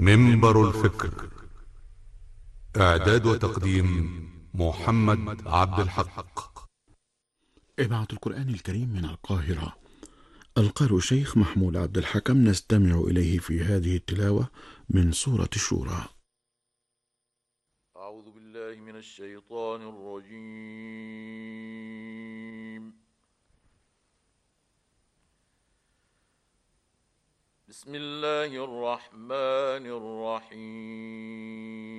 منبر الفكر. إعداد وتقديم محمد عبد الحق. إذاعة القرآن الكريم من القاهرة. القارئ الشيخ محمود عبد الحكم، نستمع إليه في هذه التلاوة من سورة الشورى. أعوذ بالله من الشيطان الرجيم. بسم الله الرحمن الرحيم.